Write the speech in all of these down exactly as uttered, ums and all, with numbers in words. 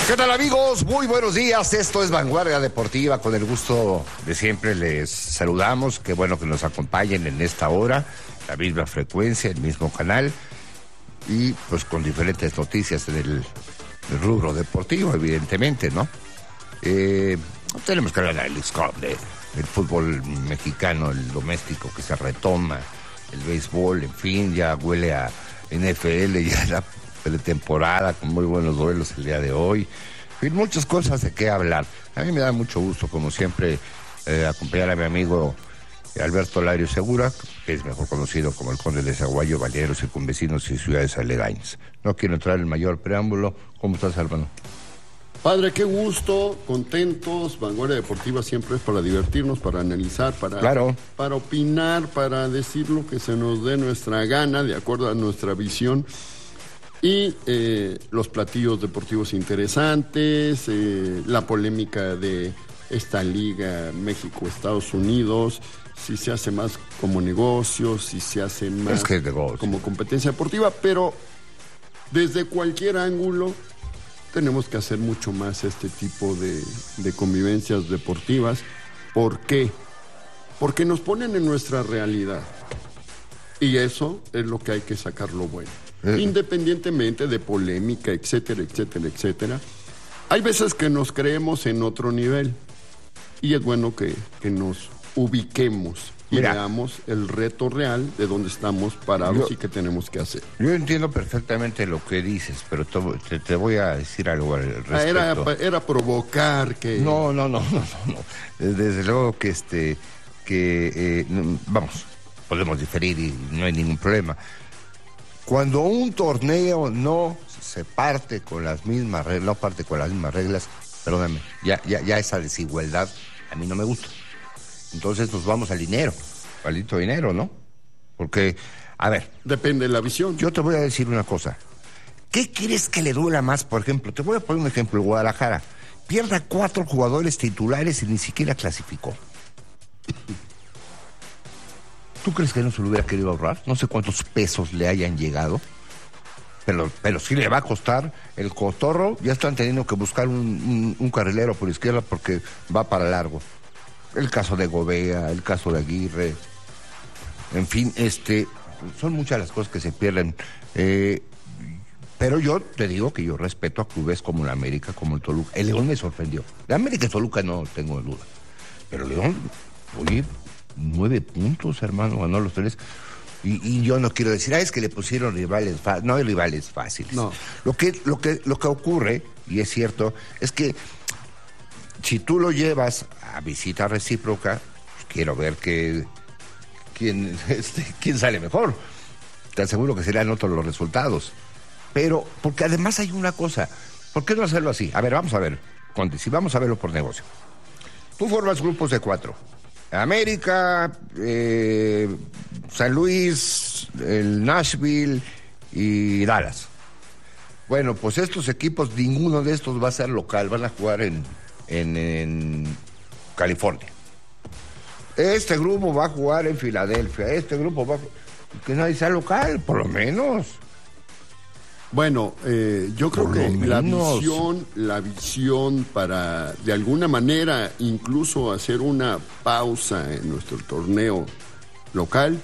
¿Qué tal, amigos? Muy buenos días. Esto es Vanguardia Deportiva. Con el gusto de siempre les saludamos. Qué bueno que nos acompañen en esta hora, la misma frecuencia, el mismo canal y pues con diferentes noticias del, del rubro deportivo, evidentemente, ¿no? Eh, tenemos que hablar del Cup, de, del fútbol mexicano, el doméstico que se retoma, el béisbol, en fin, ya huele a N F L, ya la pretemporada con muy buenos duelos el día de hoy. En fin, muchas cosas de qué hablar. A mí me da mucho gusto, como siempre, eh, acompañar a mi amigo Alberto Lario Segura, que es mejor conocido como el Conde de Zaguayo, Balnearios, circunvecinos y ciudades aledañas. No quiero entrar en mayor preámbulo. ¿Cómo estás, hermano? Padre, qué gusto, contentos. Vanguardia Deportiva siempre es para divertirnos, para analizar, para, claro. para opinar, para decir lo que se nos dé nuestra gana, de acuerdo a nuestra visión. Y eh, los platillos deportivos interesantes, eh, la polémica de esta liga México-Estados Unidos, si se hace más como negocio, si se hace más es que es como competencia deportiva, pero desde cualquier ángulo tenemos que hacer mucho más este tipo de, de convivencias deportivas. ¿Por qué? Porque nos ponen en nuestra realidad. Y eso es lo que hay que sacar lo bueno. Eh. Independientemente de polémica, etcétera, etcétera, etcétera. Hay veces que nos creemos en otro nivel. Y es bueno que, que nos ubiquemos y Mira, veamos el reto real de dónde estamos parados yo, y qué tenemos que hacer. Yo entiendo perfectamente lo que dices, pero te, te voy a decir algo al respecto. Ah, era, era provocar que... No, no, no, no, no, no. Desde luego que este, que, eh, vamos, podemos diferir y no hay ningún problema. Cuando un torneo no se parte con las mismas reglas, no parte con las mismas reglas, perdóname, ya, ya, ya esa desigualdad a mí no me gusta. Entonces nos vamos al dinero, maldito dinero, ¿no? Porque, a ver... Depende de la visión. Yo te voy a decir una cosa. ¿Qué crees que le duela más, por ejemplo? Te voy a poner un ejemplo. El Guadalajara pierde a cuatro jugadores titulares y ni siquiera clasificó. ¿Tú crees que no se lo hubiera querido ahorrar? No sé cuántos pesos le hayan llegado. Pero, pero sí le va a costar. El cotorro ya están teniendo que buscar un, un, un carrilero por izquierda porque va para largo. El caso de Gobea, el caso de Aguirre, en fin, este, son muchas las cosas que se pierden. Eh, pero yo te digo que yo respeto a clubes como la América, como el Toluca. El León me sorprendió. La América y Toluca no tengo duda. Pero León, oye, nueve puntos, hermano, ganó los tres. Y, y yo no quiero decir, ah, es que le pusieron rivales fáciles. No hay rivales fáciles. No. Lo que, lo que, lo que ocurre, y es cierto, es que si tú lo llevas a visita recíproca, pues quiero ver que, quién, este, quién sale mejor. Te aseguro que serán otros los resultados. Pero, porque además hay una cosa, ¿por qué no hacerlo así? A ver, vamos a ver, Conde, si vamos a verlo por negocio. Tú formas grupos de cuatro. América, eh, San Luis, el Nashville y Dallas. Bueno, pues estos equipos, ninguno de estos va a ser local, van a jugar en... En, en California. Este grupo va a jugar en Filadelfia. Este grupo va a... Que nadie sea local, por lo menos. Bueno, eh, yo creo por que la visión, la visión para, de alguna manera, incluso hacer una pausa en nuestro torneo local,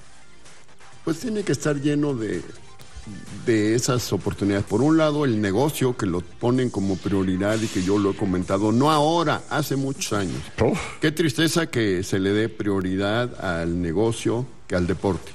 pues tiene que estar lleno de... de esas oportunidades. Por un lado, el negocio, que lo ponen como prioridad y que yo lo he comentado, no ahora, hace muchos años. Uf. Qué tristeza que se le dé prioridad al negocio que al deporte.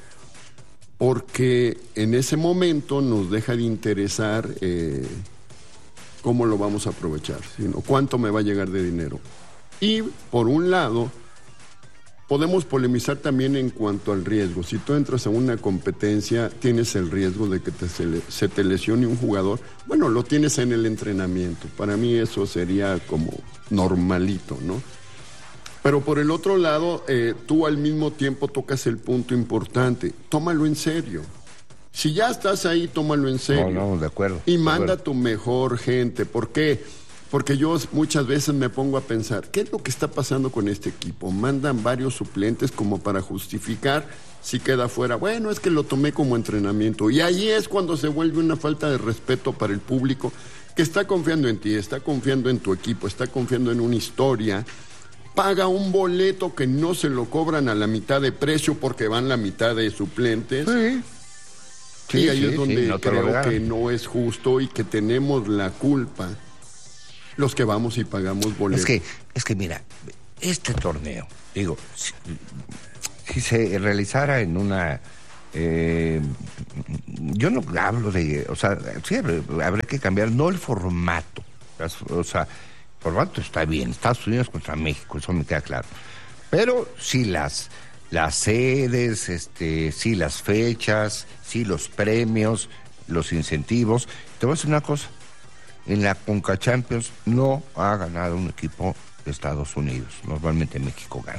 Porque en ese momento nos deja de interesar eh, cómo lo vamos a aprovechar, sino cuánto me va a llegar de dinero. Y, por un lado, podemos polemizar también en cuanto al riesgo. Si tú entras a una competencia, tienes el riesgo de que te se, le, se te lesione un jugador. Bueno, lo tienes en el entrenamiento. Para mí eso sería como normalito, ¿no? Pero por el otro lado, eh, tú al mismo tiempo tocas el punto importante. Tómalo en serio. Si ya estás ahí, tómalo en serio. No, no, de acuerdo. Y de manda acuerdo. tu mejor gente. ¿Por qué? Porque yo muchas veces me pongo a pensar, ¿qué es lo que está pasando con este equipo? Mandan varios suplentes como para justificar si queda fuera. Bueno, es que lo tomé como entrenamiento. Y ahí es cuando se vuelve una falta de respeto para el público que está confiando en ti, está confiando en tu equipo, está confiando en una historia. Paga un boleto que no se lo cobran a la mitad de precio porque van la mitad de suplentes. Sí. Sí, y ahí sí, es donde sí, no te creo lo que no es justo y que tenemos la culpa los que vamos y pagamos boletos. Es que, es que mira, este torneo, digo, si, si se realizara en una... Eh, yo no hablo de... O sea, sí, habría que cambiar, no el formato. O sea, el formato está bien, Estados Unidos contra México, eso me queda claro. Pero sí las, las sedes, este, sí las fechas, sí los premios, los incentivos. Te voy a decir una cosa. En la Conca Champions no ha ganado un equipo de Estados Unidos. Normalmente México gana.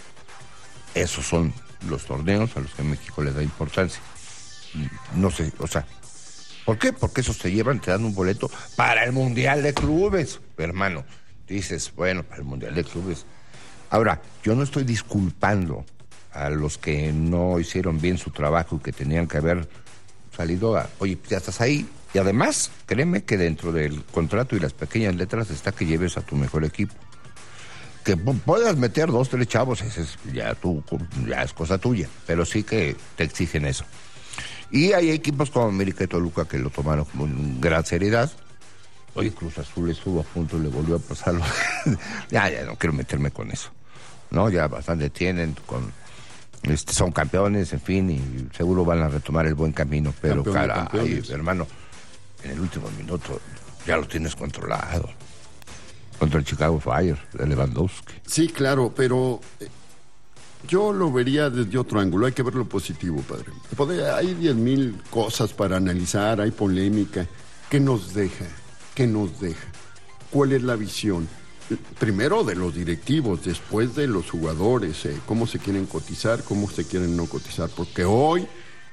Esos son los torneos a los que México le da importancia. No sé, o sea, ¿por qué? Porque esos te llevan, te dan un boleto para el Mundial de Clubes, hermano. Dices, bueno, para el Mundial de Clubes. Ahora, yo no estoy disculpando a los que no hicieron bien su trabajo y que tenían que haber salido a, oye, ya estás ahí. Y además, créeme que dentro del contrato y las pequeñas letras está que lleves a tu mejor equipo. Que puedas meter dos, tres chavos, ese es ya, tú, ya es cosa tuya, pero sí que te exigen eso. Y hay equipos como América y Toluca que lo tomaron con gran seriedad. Oye, Cruz Azul estuvo a punto y le volvió a pasarlo. ya, ya no quiero meterme con eso. No, ya bastante tienen, con este, son campeones, en fin, y seguro van a retomar el buen camino, pero caray, hermano, en el último minuto ya lo tienes controlado. Contra el Chicago Fire, de Lewandowski. Sí, claro, pero eh, yo lo vería desde otro ángulo. Hay que ver lo positivo, padre. Poder, hay diez mil cosas para analizar, hay polémica. ¿Qué nos deja? ¿Qué nos deja? ¿Cuál es la visión? Primero de los directivos, después de los jugadores, eh, cómo se quieren cotizar, cómo se quieren no cotizar. Porque hoy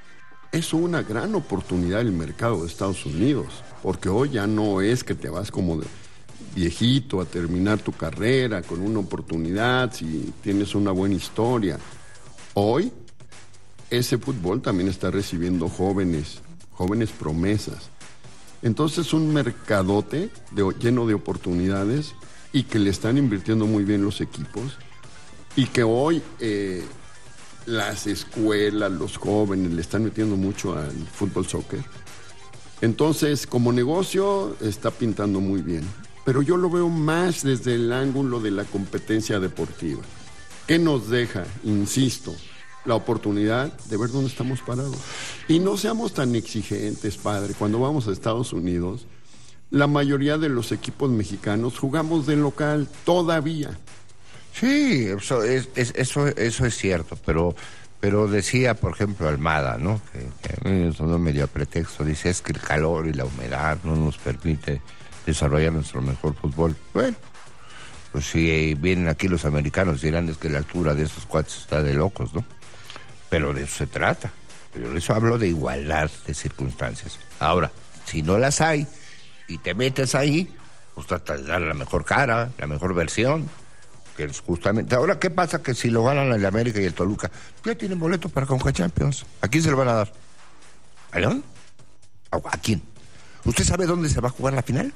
es una gran oportunidad el mercado de Estados Unidos. Porque hoy ya no es que te vas como de viejito a terminar tu carrera con una oportunidad, si tienes una buena historia. Hoy ese fútbol también está recibiendo jóvenes, jóvenes promesas. Entonces un mercadote de, lleno de oportunidades y que le están invirtiendo muy bien los equipos y que hoy eh, las escuelas, los jóvenes le están metiendo mucho al fútbol soccer. Entonces, como negocio está pintando muy bien. Pero yo lo veo más desde el ángulo de la competencia deportiva. ¿Qué nos deja? Insisto, la oportunidad de ver dónde estamos parados. Y no seamos tan exigentes, padre. Cuando vamos a Estados Unidos, la mayoría de los equipos mexicanos jugamos de local todavía. Sí, eso es, es, eso, eso es cierto, pero, pero decía, por ejemplo, Almada, ¿no? Que, que a mí eso no me dio pretexto. Dice, es que el calor y la humedad no nos permite desarrollar nuestro mejor fútbol. Bueno, pues si vienen aquí los americanos dirán es que la altura de esos cuates está de locos, ¿no? Pero de eso se trata. Pero eso hablo de igualdad de circunstancias. Ahora, si no las hay y te metes ahí, pues trata de dar la mejor cara, la mejor versión, que es justamente... Ahora, ¿qué pasa? Que si lo ganan el América y el Toluca, ya tienen boleto para Conca Champions. ¿A quién se lo van a dar? ¿A León? ¿A quién? ¿Usted sabe dónde se va a jugar la final?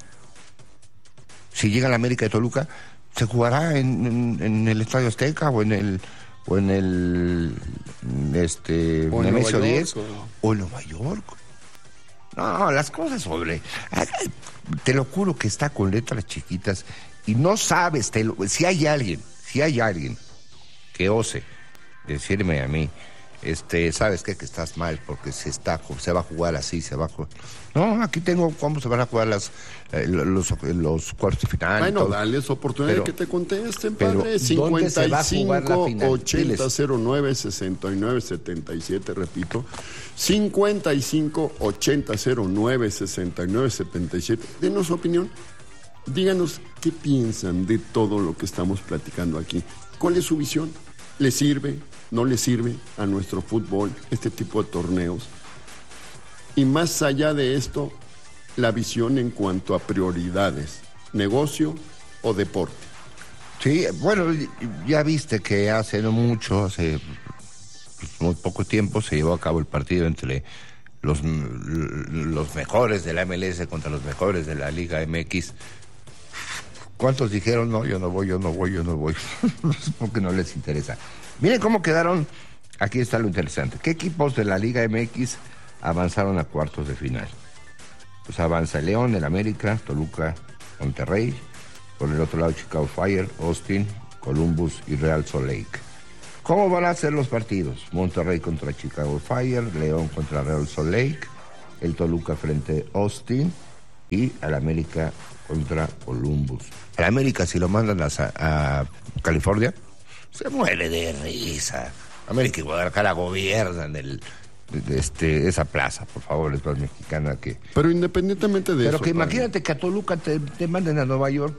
Si llega la América de Toluca, se jugará en, en, en el Estadio Azteca o en el o en el este o en Nemesio Nueva diez York, o... o en Nueva York. No, las cosas sobre... Te lo juro que está con letras chiquitas y no sabes, te lo... si hay alguien, si hay alguien que ose decirme a mí, este, ¿sabes qué? Que estás mal porque se está se va a jugar así, se va a jugar... No, aquí tengo cómo se van a jugar las eh, los, los cuartos finales. Bueno, dales oportunidad pero, de que te contesten, padre. cincuenta y cinco, ochenta, cero nueve, sesenta y nueve, setenta y siete, repito. cincuenta y cinco, ochenta, cero nueve, sesenta y nueve, setenta y siete. Denos su opinión. Díganos qué piensan de todo lo que estamos platicando aquí. ¿Cuál es su visión? ¿Le sirve? ¿No le sirve a nuestro fútbol este tipo de torneos? Y más allá de esto, la visión en cuanto a prioridades. negocio o deporte. Sí, bueno, ya viste que hace no mucho, hace muy poco tiempo, se llevó a cabo el partido entre los, los mejores de la M L S contra los mejores de la Liga M X. ¿Cuántos dijeron, no, yo no voy, yo no voy, yo no voy? Porque no les interesa. Miren cómo quedaron, aquí está lo interesante. ¿Qué equipos de la Liga M X avanzaron a cuartos de final? Pues avanza León, el América, Toluca, Monterrey. Por el otro lado, Chicago Fire, Austin, Columbus y Real Salt Lake. ¿Cómo van a ser los partidos? Monterrey contra Chicago Fire, León contra Real Salt Lake, el Toluca frente a Austin y al América contra Columbus. El América, si lo mandan a, a California, se muere de risa. América y Guadalajara gobiernan el... Este, esa plaza, por favor, es más mexicana que... Pero independientemente de Pero eso... Pero que imagínate que a Toluca te, te manden a Nueva York.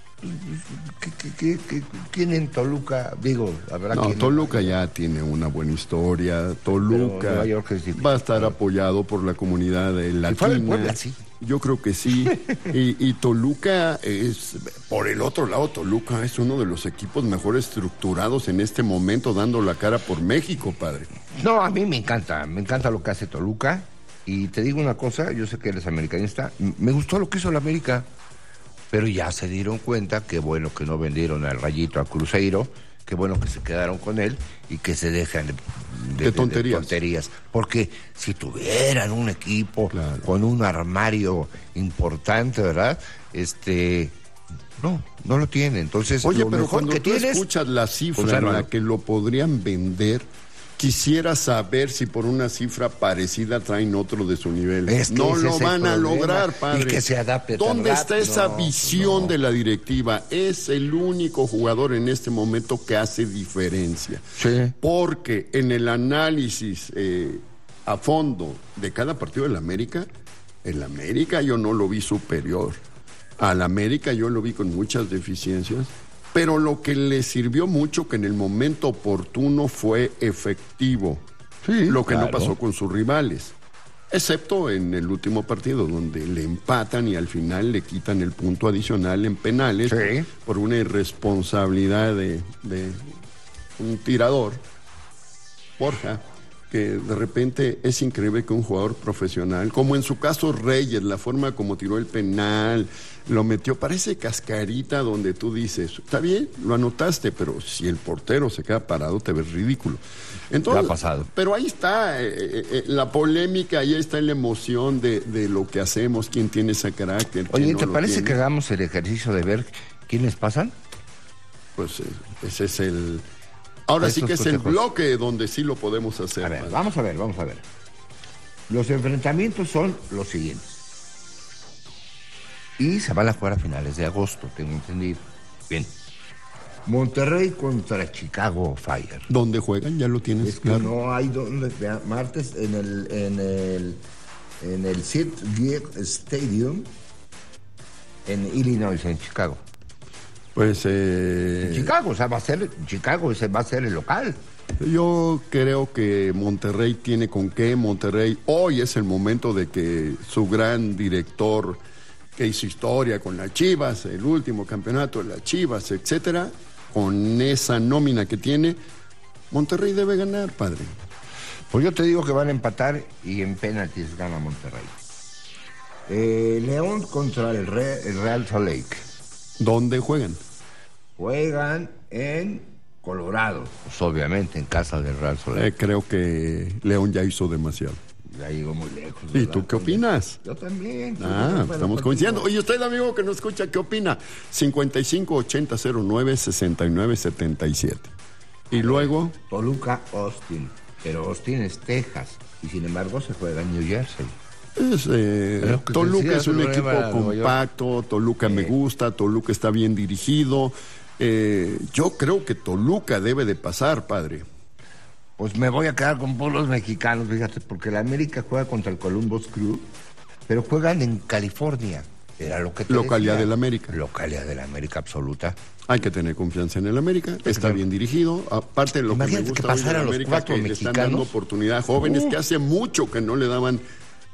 ¿Qué, qué, qué, qué, ¿Quién en Toluca? Digo, habrá No, quien Toluca en... ya tiene una buena historia. Toluca Nueva York es difícil, va a estar ¿no? apoyado por la comunidad latina. Si fuera el Puebla, sí. Yo creo que sí. y, y Toluca es, por el otro lado, Toluca es uno de los equipos mejor estructurados en este momento, dando la cara por México, padre. No, a mí me encanta, me encanta lo que hace Toluca. Y te digo una cosa, yo sé que eres americanista, me gustó lo que hizo el América, pero ya se dieron cuenta que bueno que no vendieron al Rayito a Cruzeiro, que bueno que se quedaron con él y que se dejan de, de, de, tonterías. de tonterías. Porque si tuvieran un equipo claro. con un armario importante, ¿verdad? Este... No, no lo tiene. Entonces, oye, lo pero mejor cuando que tú tienes, escuchas la cifra pues, en la que lo podrían vender, quisiera saber si por una cifra parecida traen otro de su nivel. Es que no ese lo es van a problema, lograr, padre. Y que se adapte. ¿Dónde está esa no, visión no. de la directiva? Es el único jugador en este momento que hace diferencia. Sí. Porque en el análisis eh, a fondo de cada partido del América, el América yo no lo vi superior. Al América yo lo vi con muchas deficiencias, pero lo que le sirvió mucho que en el momento oportuno fue efectivo, sí, lo que claro. no pasó con sus rivales, excepto en el último partido donde le empatan y al final le quitan el punto adicional en penales sí. por una irresponsabilidad de, de un tirador, Borja, que de repente es increíble que un jugador profesional, como en su caso Reyes, la forma como tiró el penal, lo metió, parece cascarita donde tú dices, está bien, lo anotaste, pero si el portero se queda parado te ves ridículo. Entonces, ha pasado. Pero ahí está eh, eh, la polémica, ahí está la emoción de, de lo que hacemos, quién tiene ese carácter. Oye, no ¿te parece tiene? que hagamos el ejercicio de ver quiénes pasan? Pues eh, ese es el... Ahora sí que es el bloque donde sí lo podemos hacer. A ver, padre. vamos a ver, vamos a ver. Los enfrentamientos son los siguientes. Y se van a jugar a finales de agosto, tengo entendido. Bien. Monterrey contra Chicago Fire. ¿Dónde juegan? Ya lo tienes. Es que claro. no hay donde. Martes en el en el en el Citi Stadium en Illinois, en Chicago. Pues eh... Chicago, o sea, va a ser Chicago, ese va a ser el local. Yo creo que Monterrey tiene con qué. Monterrey hoy es el momento de que su gran director que hizo historia con las Chivas, el último campeonato de las Chivas, etcétera, con esa nómina que tiene, Monterrey debe ganar, padre. Pues yo te digo que van a empatar y en penaltis gana Monterrey. Eh, León contra el, Re, el Real Salt Lake. ¿Dónde juegan? Juegan en Colorado, pues obviamente en casa del Real Salt Lake. Eh, creo que León ya hizo demasiado. Ya llegó muy lejos. ¿Y ¿verdad? ¿Tú qué opinas? Yo también. Ah, bueno, estamos coincidiendo. Oye, usted, amigo que nos escucha, ¿qué opina? cincuenta y cinco ochenta cero nueve sesenta y nueve setenta y siete. Y luego... Toluca, Austin. Pero Austin es Texas. Y sin embargo se juega en New Jersey. Es, eh, Toluca es un equipo compacto, Toluca sí. me gusta, Toluca está bien dirigido. Eh, yo creo que Toluca debe de pasar, padre. Pues me voy a quedar con puros mexicanos, fíjate, porque la América juega contra el Columbus Crew, pero juegan en California. Era lo que te Localidad del América. Localidad del América absoluta. Hay que tener confianza en el América, está bien dirigido. Aparte de lo Imagínate que me gusta que pasaran hoy los América, cuatro que mexicanos. le están dando oportunidad a jóvenes uh. que hace mucho que no le daban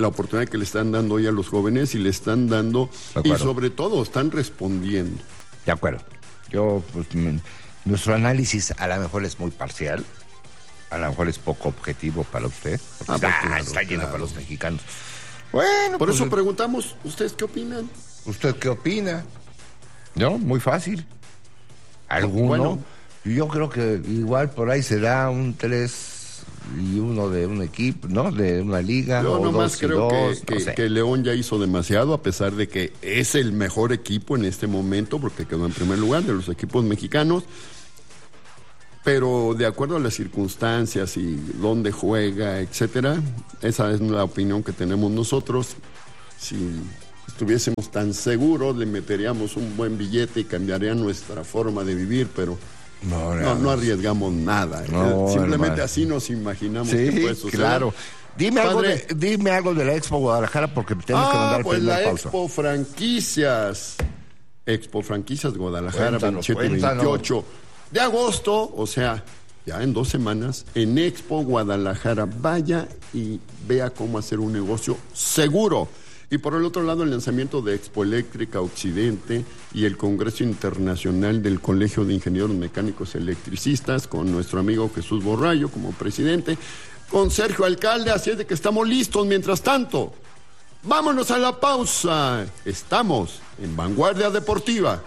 la oportunidad que le están dando hoy a los jóvenes y le están dando, y sobre todo están respondiendo. De acuerdo. Yo, pues, m- nuestro análisis a lo mejor es muy parcial, a lo mejor es poco objetivo para usted, porque Ah, está, pues, claro, está lleno claro. para los mexicanos. Bueno, Por pues, eso preguntamos, ¿ustedes qué opinan? ¿usted qué opina? ¿No? Muy fácil. ¿Alguno? Bueno. Yo creo que igual por ahí será un tres y uno de un equipo, ¿no? De una liga. Yo o nomás dos y creo dos, que, no que- sé. que León ya hizo demasiado, a pesar de que es el mejor equipo en este momento, porque quedó en primer lugar de los equipos mexicanos. Pero de acuerdo a las circunstancias y dónde juega, etcétera, esa es la opinión que tenemos nosotros. Si estuviésemos tan seguros, le meteríamos un buen billete y cambiaría nuestra forma de vivir, pero No, no, no arriesgamos nada. No, Simplemente hermano. así nos imaginamos Sí, que puede suceder. claro. Dime algo, Padre. de, dime algo de la Expo Guadalajara porque tenemos que Ah, mandar pues primera la pausa. Expo Franquicias. Expo Franquicias Guadalajara, Cuéntanos, veintisiete y cuéntanos. veintiocho de agosto, o sea, ya en dos semanas, en Expo Guadalajara. Vaya y vea cómo hacer un negocio seguro. Y por el otro lado, el lanzamiento de Expo Eléctrica Occidente y el Congreso Internacional del Colegio de Ingenieros Mecánicos Electricistas, con nuestro amigo Jesús Borrayo como presidente, con Sergio Alcalde, así es de que estamos listos. Mientras tanto, vámonos a la pausa. Estamos en Vanguardia Deportiva.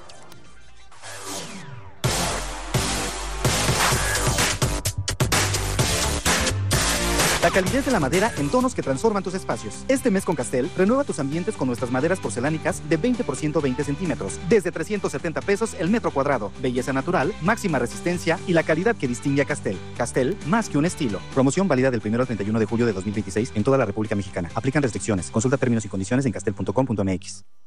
La calidez de la madera en tonos que transforman tus espacios. Este mes con Castel, renueva tus ambientes con nuestras maderas porcelánicas de veinte por ciento veinte centímetros, desde trescientos setenta pesos el metro cuadrado. Belleza natural, máxima resistencia y la calidad que distingue a Castel. Castel, más que un estilo. Promoción válida del primero al treinta y uno de julio de dos mil veintiséis en toda la República Mexicana. Aplican restricciones. Consulta términos y condiciones en castel punto com punto m x.